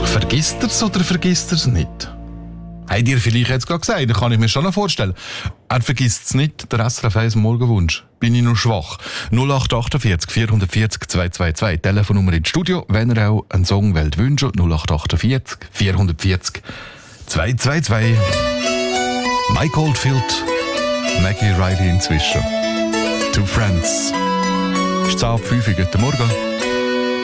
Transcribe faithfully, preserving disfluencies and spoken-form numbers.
Vergisst er es oder vergisst er es nicht? Habt ihr vielleicht jetzt gerade gesagt, das kann ich mir schon noch vorstellen. Er vergisst es nicht, der S R F eins Morgenwunsch. Bin ich noch schwach? null acht achtundvierzig vierhundertvierzig zweihundertzweiundzwanzig, Telefonnummer ins Studio, wenn ihr auch einen Song wollt wünschen. null acht achtundvierzig vierhundertvierzig zweihundertzweiundzwanzig. Mike Oldfield, Maggie Riley inzwischen. Two Friends. Ist zehn ab fünf, guten Morgen.